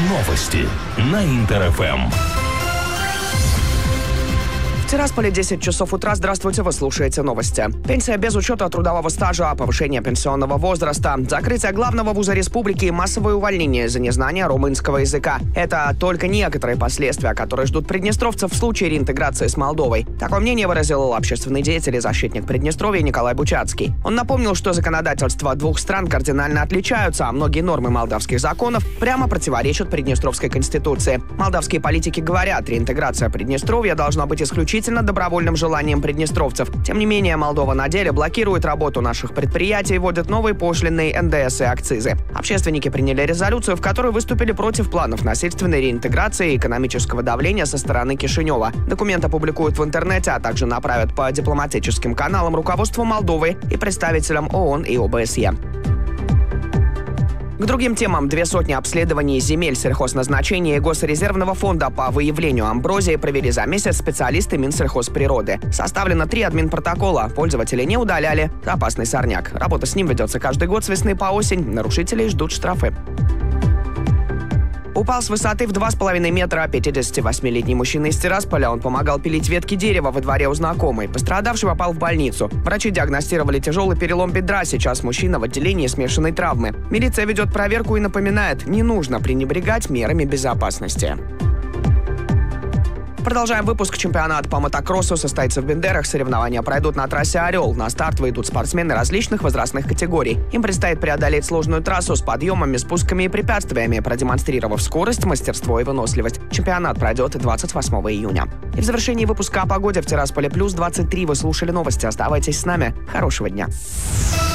Новости на Интер-ФМ. В Тирасполе 10 часов утра. Здравствуйте, вы слушаете новости. Пенсия без учета трудового стажа, повышение пенсионного возраста, закрытие главного вуза республики и массовое увольнение за незнание румынского языка. Это только некоторые последствия, которые ждут приднестровцев в случае реинтеграции с Молдовой. Такое мнение выразил общественный деятель и защитник Приднестровья Николай Бучацкий. Он напомнил, что законодательства двух стран кардинально отличаются, а многие нормы молдавских законов прямо противоречат Приднестровской конституции. Молдавские политики говорят, реинтеграция Приднестровья должна быть исключительно добровольным желанием приднестровцев. Тем не менее, Молдова на деле блокирует работу наших предприятий, вводит новые пошлины, НДС и акцизы. Общественники приняли резолюцию, в которой выступили против планов насильственной реинтеграции и экономического давления со стороны Кишинева. Документ опубликуют в интернете, а также направят по дипломатическим каналам руководству Молдовы и представителям ООН и ОБСЕ. К другим темам. 200 обследований земель сельхозназначения и Госрезервного фонда по выявлению амброзии провели за месяц специалисты Минсельхозприроды. Составлено 3 админпротокола. Пользователи не удаляли опасный сорняк. Работа с ним ведется каждый год с весны по осень. Нарушителей ждут штрафы. Упал с высоты в 2,5 метра 58-летний мужчина из Тирасполя. Он помогал пилить ветки дерева во дворе у знакомой. Пострадавший попал в больницу. Врачи диагностировали тяжелый перелом бедра. Сейчас мужчина в отделении смешанной травмы. Милиция ведет проверку и напоминает, не нужно пренебрегать мерами безопасности. Продолжаем выпуск. Чемпионат по мотокроссу состоится в Бендерах. Соревнования пройдут на трассе «Орел». На старт выйдут спортсмены различных возрастных категорий. Им предстоит преодолеть сложную трассу с подъемами, спусками и препятствиями, продемонстрировав скорость, мастерство и выносливость. Чемпионат пройдет 28 июня. И в завершении выпуска о погоде. В Тирасполе +23. Вы слушали новости. Оставайтесь с нами. Хорошего дня.